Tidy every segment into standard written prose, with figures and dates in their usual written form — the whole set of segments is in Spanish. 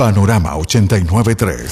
Panorama 89.3.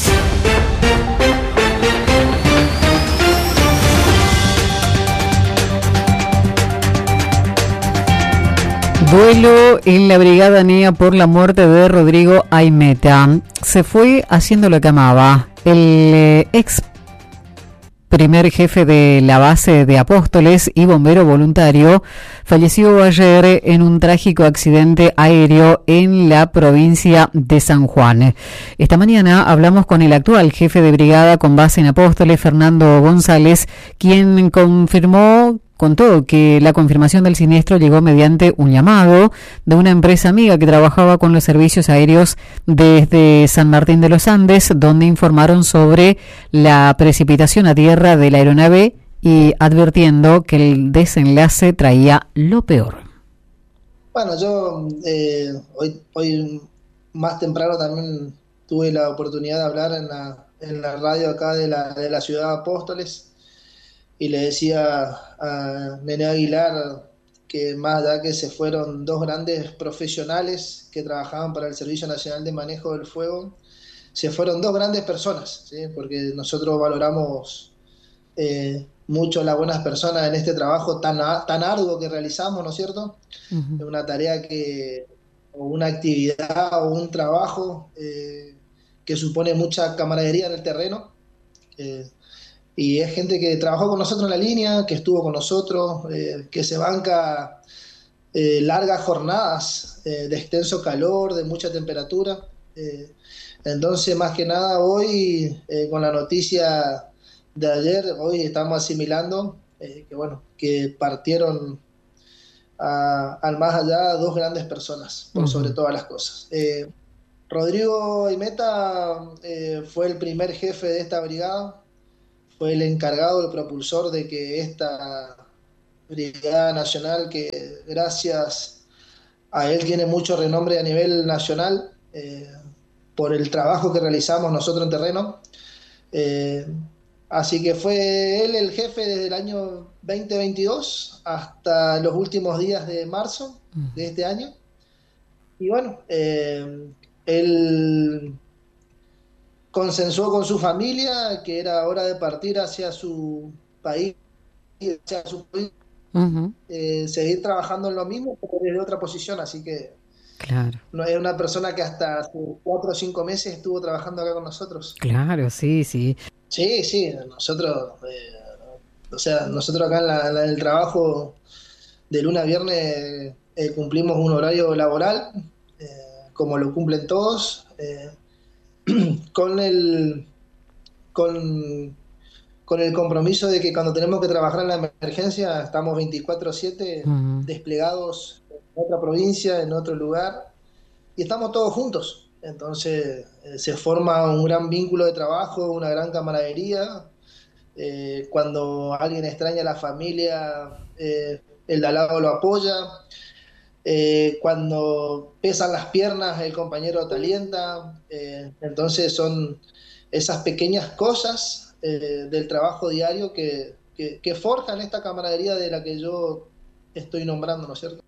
Duelo en la Brigada NEA por la muerte de Rodrigo Aimeta. Se fue haciendo lo que amaba. El ex primer jefe de la base de Apóstoles y bombero voluntario falleció ayer en un trágico accidente aéreo en la provincia de San Juan. Esta mañana hablamos con el actual jefe de brigada con base en Apóstoles, Fernando González, quien contó que la confirmación del siniestro llegó mediante un llamado de una empresa amiga que trabajaba con los servicios aéreos desde San Martín de los Andes, donde informaron sobre la precipitación a tierra de la aeronave y advirtiendo que el desenlace traía lo peor. Bueno, yo hoy más temprano también tuve la oportunidad de hablar en la radio acá de la ciudad de Apóstoles. Y le decía a Nene Aguilar que más allá que se fueron dos grandes profesionales que trabajaban para el Servicio Nacional de Manejo del Fuego, se fueron dos grandes personas, ¿sí? Porque nosotros valoramos mucho las buenas personas en este trabajo tan arduo que realizamos, ¿no es cierto? Uh-huh. Es una tarea o una actividad o un trabajo que supone mucha camaradería en el terreno. Y es gente que trabajó con nosotros en la línea, que estuvo con nosotros, que se banca largas jornadas de extenso calor, de mucha temperatura. Entonces, más que nada, hoy, con la noticia de ayer, hoy estamos asimilando que partieron al más allá dos grandes personas, por sobre todas las cosas. Rodrigo Aimeta fue el primer jefe de esta brigada. Fue el encargado, el propulsor de que esta Brigada Nacional, que gracias a él tiene mucho renombre a nivel nacional, por el trabajo que realizamos nosotros en terreno. Así que fue él el jefe desde el año 2022 hasta los últimos días de marzo de este año. Y bueno, él consensuó con su familia que era hora de partir hacia su país, seguir trabajando en lo mismo, pero desde otra posición, así que claro. No es una persona que hasta hace 4 o 5 meses estuvo trabajando acá con nosotros. Claro, sí. Sí, nosotros acá en el trabajo de lunes a viernes cumplimos un horario laboral, como lo cumplen todos, con el compromiso de que cuando tenemos que trabajar en la emergencia estamos 24/7 desplegados en otra provincia, en otro lugar, y estamos todos juntos. Entonces se forma un gran vínculo de trabajo, una gran camaradería. Cuando alguien extraña a la familia, el de al lado lo apoya. Cuando pesan las piernas, el compañero te alienta. Entonces son esas pequeñas cosas del trabajo diario que forjan esta camaradería de la que yo estoy nombrando, ¿no es cierto?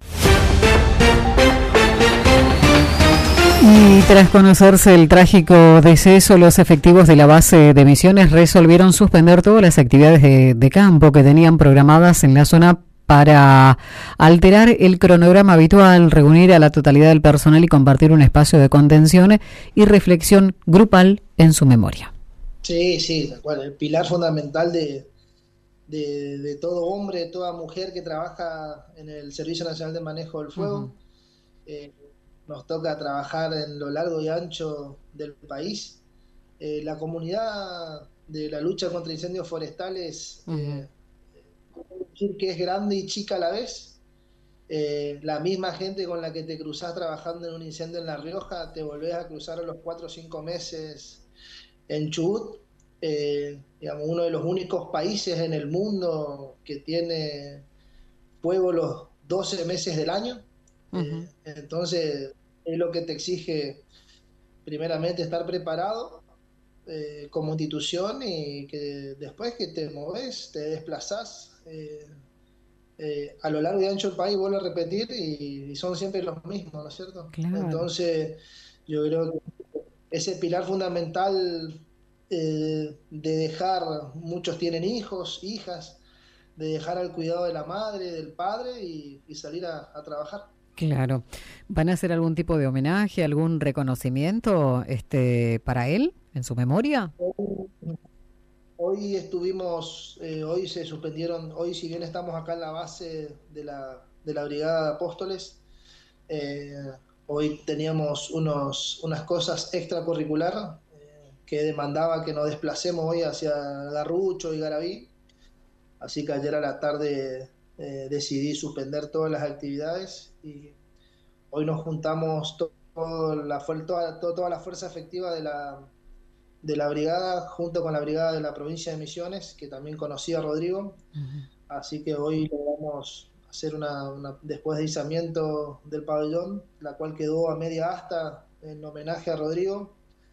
Y tras conocerse el trágico deceso, los efectivos de la base de Misiones resolvieron suspender todas las actividades de campo que tenían programadas en la zona para alterar el cronograma habitual, reunir a la totalidad del personal y compartir un espacio de contención y reflexión grupal en su memoria. Sí, bueno, el pilar fundamental de todo hombre, de toda mujer que trabaja en el Servicio Nacional de Manejo del Fuego. Nos toca trabajar en lo largo y ancho del país. La comunidad de la lucha contra incendios forestales, decir que es grande y chica a la vez. La misma gente con la que te cruzás trabajando en un incendio en La Rioja, te volvés a cruzar a los 4 o 5 meses en Chubut. Uno de los únicos países en el mundo que tiene fuego los 12 meses del año. Entonces es lo que te exige primeramente estar preparado como institución, y que después que te moves, te desplazás a lo largo y ancho del país, vuelvo a repetir, y son siempre los mismos, ¿no es cierto? Claro. Entonces yo creo que ese pilar fundamental de dejar, muchos tienen hijos, hijas, de dejar al cuidado de la madre, del padre y salir a trabajar. Claro. ¿Van a hacer algún tipo de homenaje, algún reconocimiento para él, en su memoria? Hoy estuvimos, hoy se suspendieron, hoy si bien estamos acá en la base de la Brigada de Apóstoles, eh, hoy teníamos unas cosas extracurricular que demandaba que nos desplacemos hoy hacia Garrucho y Garaví, así que ayer a la tarde decidí suspender todas las actividades y hoy nos juntamos toda la fuerza efectiva de la brigada junto con la brigada de la provincia de Misiones, que también conocía a Rodrigo, Ujú. así que hoy logramos hacer después de izamiento del pabellón, la cual quedó a media asta en homenaje a Rodrigo.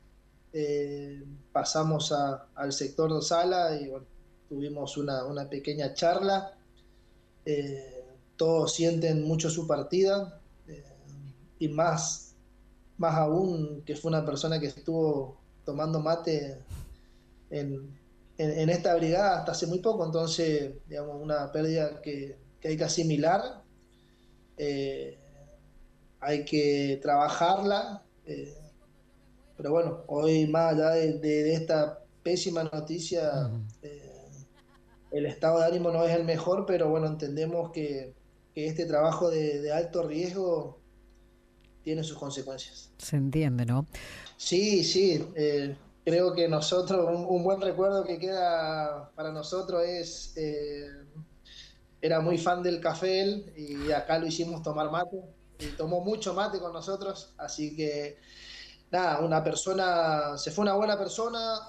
Pasamos al sector de sala y bueno, tuvimos una pequeña charla. Todos sienten mucho su partida y más aún que fue una persona que estuvo tomando mate en, en esta brigada hasta hace muy poco, entonces, digamos, una pérdida que hay que asimilar, eh, hay que trabajarla, pero bueno, hoy más allá de esta pésima noticia, Ujú. el estado de ánimo no es el mejor, pero bueno, entendemos que este trabajo de alto riesgo tiene sus consecuencias. Se entiende, ¿no? Sí, sí, creo que nosotros, un buen recuerdo que queda para nosotros es, era muy fan del café él y acá lo hicimos tomar mate y tomó mucho mate con nosotros, así que nada, se fue una buena persona,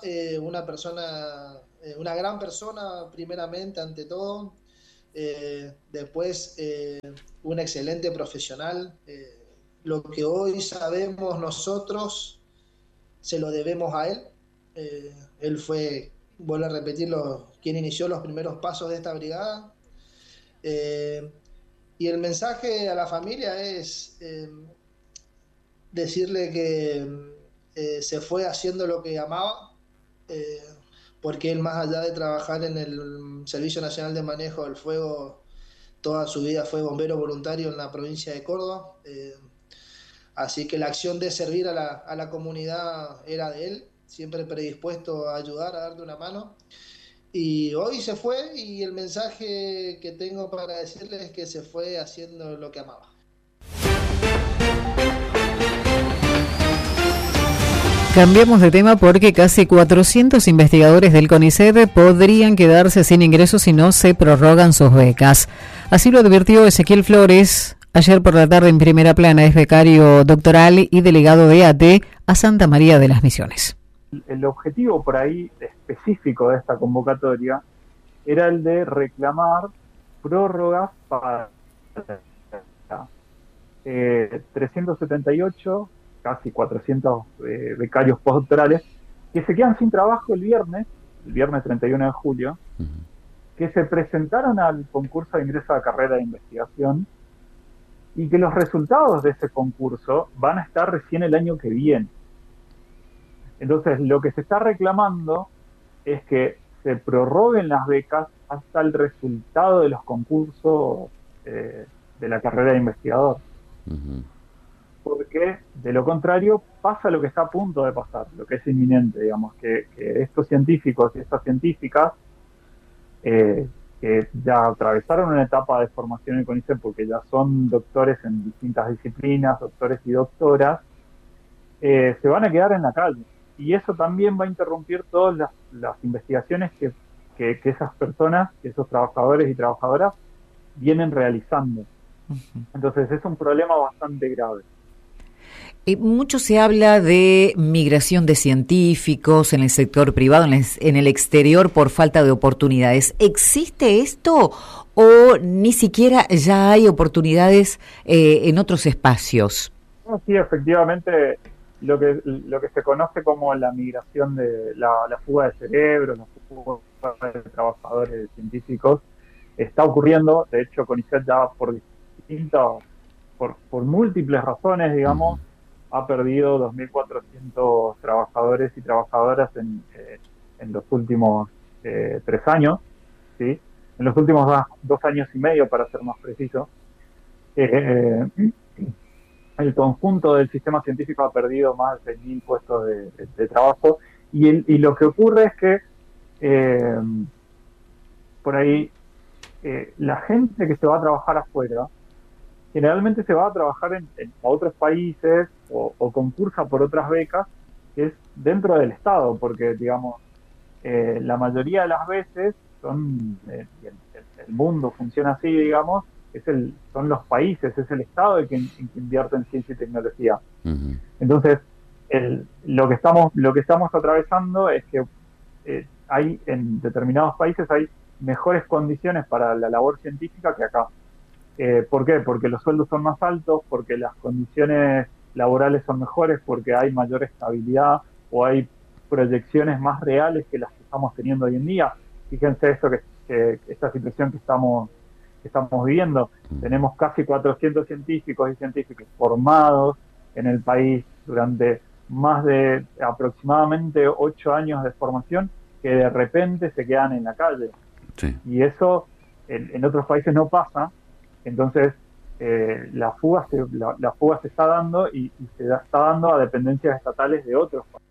una gran persona primeramente ante todo, después un excelente profesional, lo que hoy sabemos nosotros se lo debemos a él. Él fue, vuelvo a repetirlo, quien inició los primeros pasos de esta brigada. Eh, y el mensaje a la familia es decirle que se fue haciendo lo que amaba, eh, porque él más allá de trabajar en el Servicio Nacional de Manejo del Fuego, toda su vida fue bombero voluntario en la provincia de Córdoba. Así que la acción de servir a la comunidad era de él, siempre predispuesto a ayudar, a darle una mano. Y hoy se fue y el mensaje que tengo para decirle es que se fue haciendo lo que amaba. Cambiamos de tema porque casi 400 investigadores del CONICET podrían quedarse sin ingresos si no se prorrogan sus becas. Así lo advirtió Ezequiel Flores ayer por la tarde en Primera Plana. Es becario doctoral y delegado de ATE a Santa María de las Misiones. El objetivo por ahí específico de esta convocatoria era el de reclamar prórrogas para 378, casi 400 becarios postdoctorales, que se quedan sin trabajo el viernes 31 de julio, que se presentaron al concurso de ingreso a la carrera de investigación y que los resultados de ese concurso van a estar recién el año que viene. Entonces, lo que se está reclamando es que se prorroguen las becas hasta el resultado de los concursos de la carrera de investigador. Uh-huh. Porque, de lo contrario, pasa lo que está a punto de pasar, lo que es inminente, digamos, que estos científicos y estas científicas que ya atravesaron una etapa de formación en CONICET porque ya son doctores en distintas disciplinas, doctores y doctoras, se van a quedar en la calle. Y eso también va a interrumpir todas las investigaciones que esas personas, que esos trabajadores y trabajadoras vienen realizando. Entonces es un problema bastante grave. Mucho se habla de migración de científicos en el sector privado, en el exterior, por falta de oportunidades. ¿Existe esto o ni siquiera ya hay oportunidades en otros espacios? Sí, efectivamente, lo que se conoce como la migración de la fuga de cerebros, la fuga de trabajadores científicos, está ocurriendo. De hecho, CONICET ya por múltiples razones, digamos, ha perdido 2.400 trabajadores y trabajadoras en los últimos 3 años, ¿sí? En los últimos 2 años y medio, para ser más preciso. El conjunto del sistema científico ha perdido más de 6.000 puestos de trabajo, y lo que ocurre es que por ahí la gente que se va a trabajar afuera generalmente se va a trabajar en otros países o concursa por otras becas, que es dentro del Estado, porque digamos la mayoría de las veces el mundo funciona así, digamos, son los países, es el Estado el que invierte en ciencia y tecnología. Uh-huh. Entonces, lo que estamos atravesando es que hay en determinados países hay mejores condiciones para la labor científica que acá. ¿Por qué? Porque los sueldos son más altos, porque las condiciones laborales son mejores, porque hay mayor estabilidad o hay proyecciones más reales que las que estamos teniendo hoy en día. Fíjense esto que esta situación que estamos viviendo. Tenemos casi 400 científicos y científicas formados en el país durante más de aproximadamente 8 años de formación, que de repente se quedan en la calle. Sí. Y eso en otros países no pasa. Entonces la fuga se está dando y se está dando a dependencias estatales de otros países.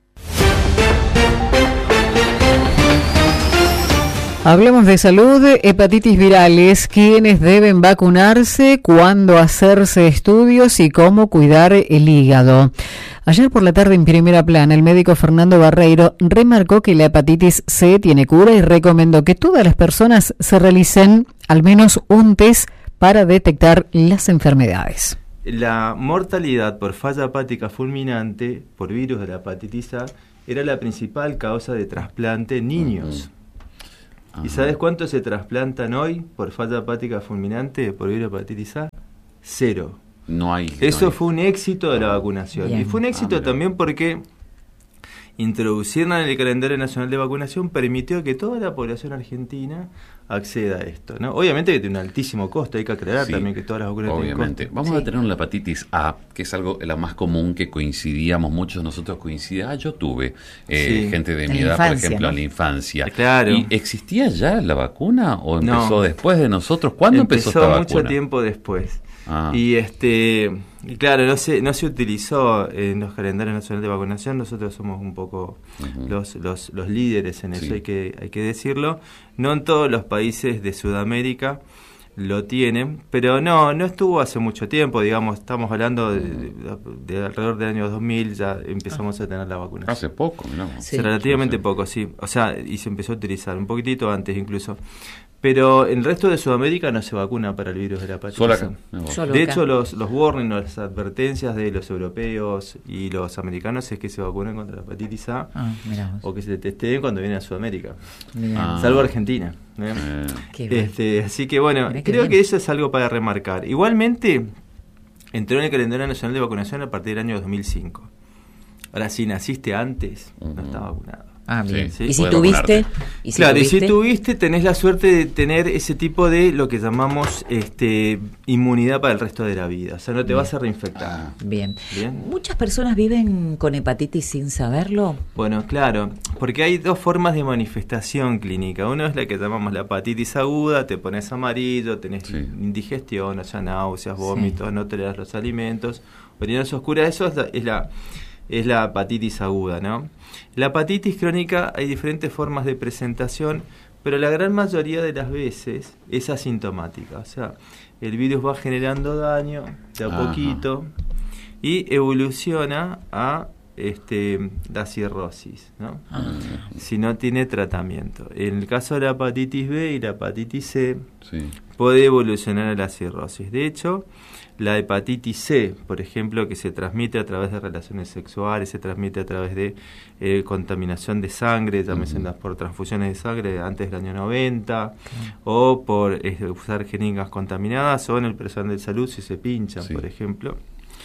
Hablemos de salud, hepatitis virales, quiénes deben vacunarse, cuándo hacerse estudios y cómo cuidar el hígado. Ayer por la tarde en Primera Plana, el médico Fernando Barreiro remarcó que la hepatitis C tiene cura y recomendó que todas las personas se realicen al menos un test para detectar las enfermedades. La mortalidad por falla hepática fulminante por virus de la hepatitis A era la principal causa de trasplante en niños. ¿Y sabes cuánto se trasplantan hoy por falla hepática fulminante por virus de hepatitis A? 0. No hay. Eso fue un éxito de la vacunación. Bien. Y fue un éxito también porque introducirla en el calendario nacional de vacunación permitió que toda la población argentina acceda a esto, ¿no? Obviamente que tiene un altísimo costo, hay que aclarar también que todas las vacunas obviamente. tienen costo. Vamos a tener la hepatitis A, que es algo la más común, que coincidíamos, muchos de nosotros coincidían. Yo tuve gente de mi edad, por ejemplo, en la infancia. Claro. ¿Y existía ya la vacuna o empezó después de nosotros? ¿Cuándo empezó esta vacuna? Mucho tiempo después. Y claro, no se utilizó en los calendarios nacionales de vacunación. Nosotros somos un poco los líderes en eso, hay que decirlo. No en todos los países de Sudamérica lo tienen, pero no estuvo hace mucho tiempo, digamos, estamos hablando de alrededor del año 2000 ya empezamos a tener la vacunación. Hace poco, ¿no? Sí. Relativamente poco, sí. O sea, y se empezó a utilizar un poquitito antes incluso. Pero en el resto de Sudamérica no se vacuna para el virus de la hepatitis A. De hecho, los warnings, las advertencias de los europeos y los americanos es que se vacunen contra la hepatitis A o que se testeen cuando vienen a Sudamérica. Salvo Argentina. Así que bueno, creo que eso es algo para remarcar. Igualmente, entró en el calendario nacional de vacunación a partir del año 2005. Ahora, si naciste antes, no está vacunado. Bien. ¿Sí? ¿Y si tuviste? Y si tuviste, tenés la suerte de tener ese tipo de lo que llamamos inmunidad para el resto de la vida. O sea, no te vas a reinfectar. Bien. ¿Muchas personas viven con hepatitis sin saberlo? Bueno, claro, porque hay 2 formas de manifestación clínica. Una es la que llamamos la hepatitis aguda, te pones amarillo, tenés indigestión, o sea, náuseas, vómitos, no toleras los alimentos, orinas oscuras. Eso es la hepatitis aguda, ¿no? La hepatitis crónica hay diferentes formas de presentación, pero la gran mayoría de las veces es asintomática. O sea, el virus va generando daño de a poquito y evoluciona a la cirrosis, ¿no? Si no tiene tratamiento. En el caso de la hepatitis B y la hepatitis C, puede evolucionar a la cirrosis. De hecho, la hepatitis C, por ejemplo, que se transmite a través de relaciones sexuales, se transmite a través de contaminación de sangre, también por transfusiones de sangre antes del año 90, o por usar jeringas contaminadas, o en el personal de salud si se pinchan, por ejemplo.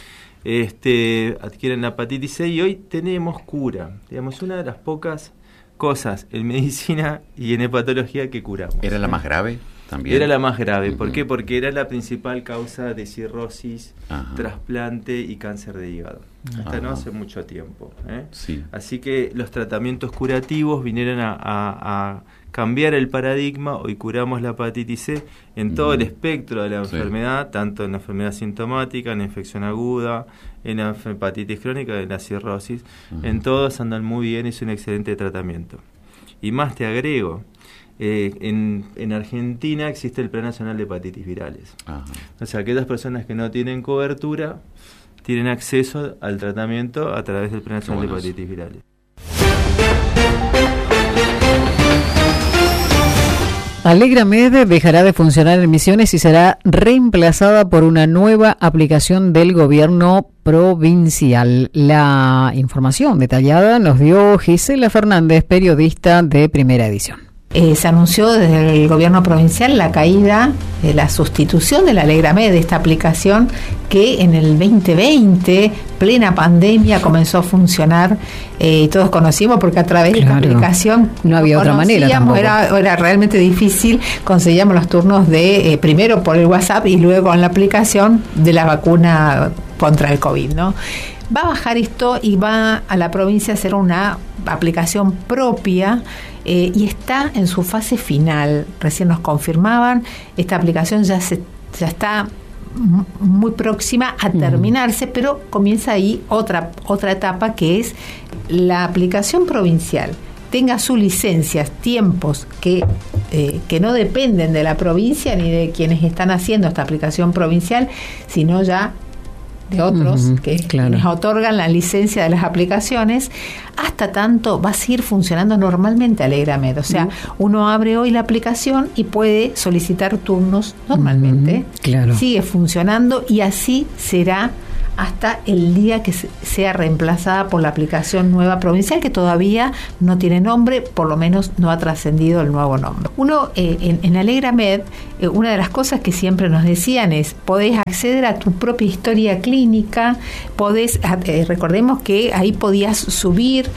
Adquieren la hepatitis C y hoy tenemos cura. Digamos, una de las pocas cosas en medicina y en hepatología que curamos. ¿Era la más grave? También. Era la más grave. ¿Por qué? Porque era la principal causa de cirrosis, trasplante y cáncer de hígado. Hasta no hace mucho tiempo. Sí. Así que los tratamientos curativos vinieron a cambiar el paradigma. Hoy curamos la hepatitis C en todo el espectro de la enfermedad, tanto en la enfermedad sintomática, en la infección aguda, en la hepatitis crónica, en la cirrosis. En todos andan muy bien, es un excelente tratamiento. Y más te agrego, en Argentina existe el Plan Nacional de Hepatitis Virales. O sea, aquellas personas que no tienen cobertura tienen acceso al tratamiento a través del Plan Nacional de Hepatitis Virales. Alegramed dejará de funcionar en Misiones y será reemplazada por una nueva aplicación del gobierno provincial. La información detallada nos dio Gisela Fernández, periodista de Primera Edición. Se anunció desde el gobierno provincial la caída, la sustitución de la Alegramed, de esta aplicación que en el 2020, plena pandemia, comenzó a funcionar. Todos conocimos porque a través de esta aplicación no había otra manera tampoco. Era realmente difícil. Conseguíamos los turnos de primero por el WhatsApp y luego en la aplicación de la vacuna contra el COVID, ¿no? Va a bajar esto y va a la provincia a hacer una aplicación propia y está en su fase final. Recién nos confirmaban, esta aplicación ya está muy próxima a terminarse, pero comienza ahí otra etapa, que es la aplicación provincial tenga sus licencias, tiempos que no dependen de la provincia ni de quienes están haciendo esta aplicación provincial, sino ya de otros que les otorgan la licencia de las aplicaciones. Hasta tanto va a seguir funcionando normalmente Alegramed. O sea, uno abre hoy la aplicación y puede solicitar turnos normalmente. Sigue funcionando y así será hasta el día que sea reemplazada por la aplicación nueva provincial, que todavía no tiene nombre, por lo menos no ha trascendido el nuevo nombre. Uno, en Alegramed, una de las cosas que siempre nos decían es, podés acceder a tu propia historia clínica, recordemos que ahí podías subir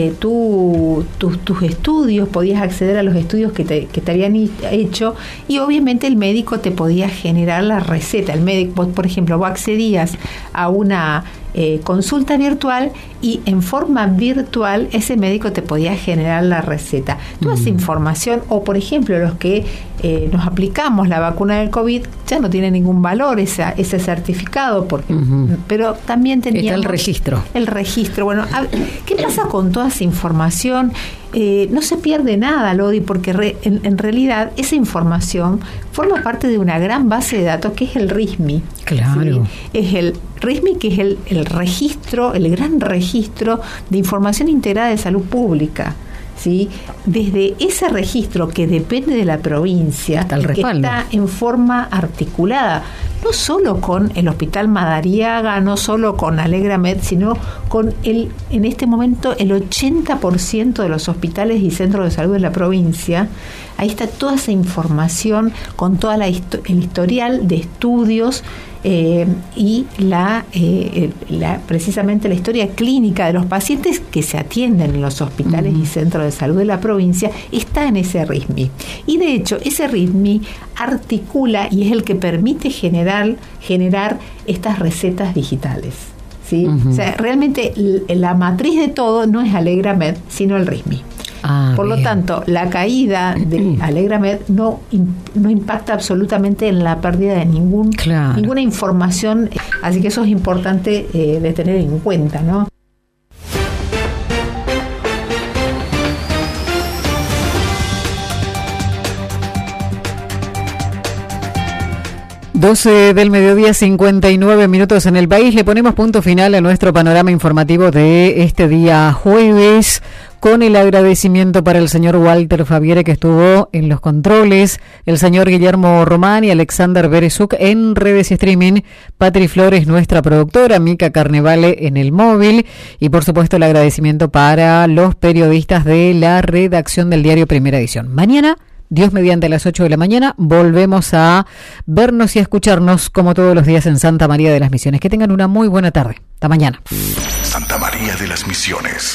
tus estudios, podías acceder a los estudios que te habían hecho, y obviamente el médico te podía generar la receta. El médico, por ejemplo, vos accedías a una consulta virtual y en forma virtual ese médico te podía generar la receta. Toda esa información, o por ejemplo los que nos aplicamos la vacuna del COVID, ya no tiene ningún valor ese certificado, porque pero también teníamos está el registro. Bueno, ¿qué pasa con toda esa información? No se pierde nada, Lodi, porque en realidad esa información forma parte de una gran base de datos que es el RISMI. Claro. ¿Sí? Es el RISMI, que es el registro, el gran registro de información integrada de salud pública. ¿Sí? Desde ese registro que depende de la provincia, que está en forma articulada, no solo con el Hospital Madariaga, no solo con Alegramed, sino con en este momento el 80% de los hospitales y centros de salud de la provincia. Ahí está toda esa información con toda el historial de estudios y precisamente la historia clínica de los pacientes que se atienden en los hospitales y centros de salud de la provincia, está en ese RISMI. Y de hecho, ese RISMI articula y es el que permite generar estas recetas digitales. ¿Sí? O sea, realmente la matriz de todo no es Alegramed, sino el RISMI. Por lo tanto, la caída de Alegramed no impacta absolutamente en la pérdida de ninguna información, así que eso es importante de tener en cuenta, ¿no? Doce del mediodía, 59 minutos en el país. Le ponemos punto final a nuestro panorama informativo de este día jueves, con el agradecimiento para el señor Walter Fabiere, que estuvo en los controles, el señor Guillermo Román y Alexander Berezuk en redes y streaming, Patri Flores, nuestra productora, Mica Carnevale en el móvil, y por supuesto el agradecimiento para los periodistas de la redacción del diario Primera Edición. Mañana, Dios mediante, a las 8 de la mañana, volvemos a vernos y a escucharnos como todos los días en Santa María de las Misiones. Que tengan una muy buena tarde. Hasta mañana. Santa María de las Misiones,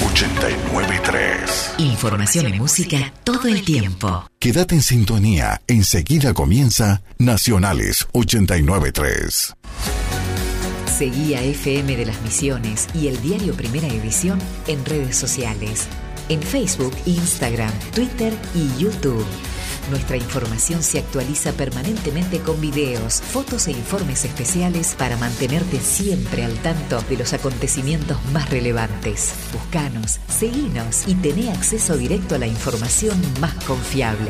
89.3. Información y música todo el tiempo. Quédate en sintonía, enseguida comienza Nacionales 89.3. Seguí a FM de las Misiones y el diario Primera Edición en redes sociales, en Facebook, Instagram, Twitter y YouTube. Nuestra información se actualiza permanentemente con videos, fotos e informes especiales para mantenerte siempre al tanto de los acontecimientos más relevantes. Búscanos, seguinos y tené acceso directo a la información más confiable.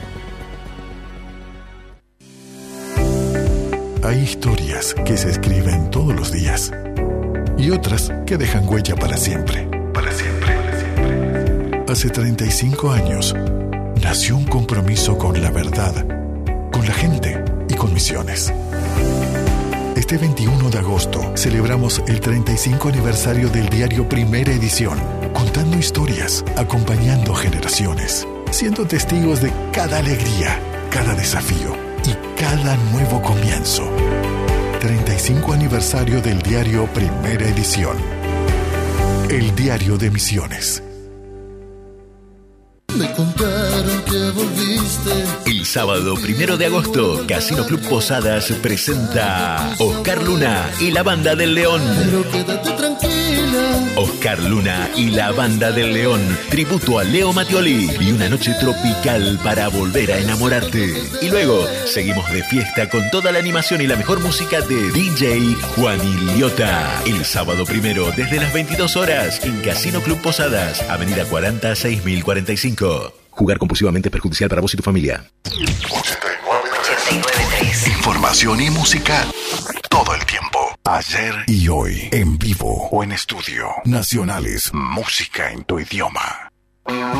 Hay historias que se escriben todos los días y otras que dejan huella para siempre. Para siempre. Hace 35 años nació un compromiso con la verdad, con la gente y con Misiones. Este 21 de agosto celebramos el 35 aniversario del diario Primera Edición, contando historias, acompañando generaciones, siendo testigos de cada alegría, cada desafío y cada nuevo comienzo. 35 aniversario del diario Primera Edición. El diario de Misiones. Me contaron que volviste. El sábado 1 de agosto, Casino Club Posadas presenta Oscar Luna y la Banda del León. Pero quédate tranquila. Oscar Luna y la Banda del León, tributo a Leo Mattioli y una noche tropical para volver a enamorarte. Y luego seguimos de fiesta con toda la animación y la mejor música de DJ Juan Iliota. El sábado 1 desde las 22 horas en Casino Club Posadas, Avenida 40 6045. Jugar compulsivamente es perjudicial para vos y tu familia. 89.3. Información y música todo el tiempo. Ayer y hoy, en vivo o en estudio. Nacionales, música en tu idioma.